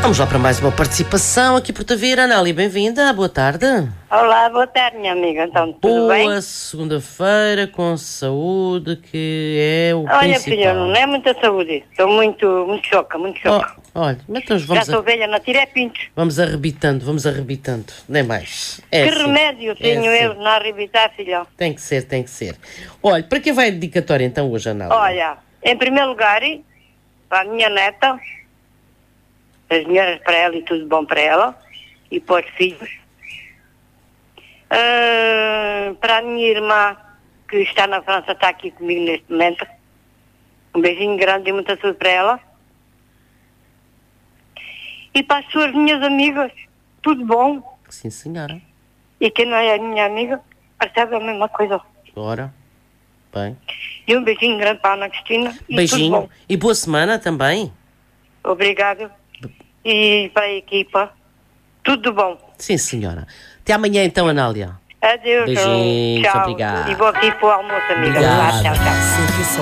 Vamos lá para mais uma participação aqui por Tavira. Anália, bem-vinda, boa tarde. Olá, boa tarde, minha amiga. Então, tudo bem? Boa segunda-feira, com saúde, que é o Olha, principal. filha, não é muita saúde. Estou muito choca. Olha, então Já sou velha, não tirei pintos. vamos arrebitando, nem mais. Que assim, remédio tenho assim. eu na arrebitar, filha? Tem que ser. Olha, para que vai a dedicatória então hoje, Anália? Olha, em primeiro lugar, para a minha neta, as melhoras para ela e tudo bom para ela, e para os filhos. Para a minha irmã, que está na França, está aqui comigo neste momento. Um beijinho grande e muita saúde para ela. E para as suas minhas amigas, tudo bom. Sim, senhora. E quem não é a minha amiga, recebe a mesma coisa. Ora, bem. E um beijinho grande para a Ana Cristina. E Beijinho. tudo bom. E boa semana também. Obrigado. E para a equipa, tudo bom. Sim, senhora. Até amanhã então, Anália. Adeus. Beijinhos, Tchau. obrigado. E vou aqui para o almoço, amiga. Obrigado. Tchau.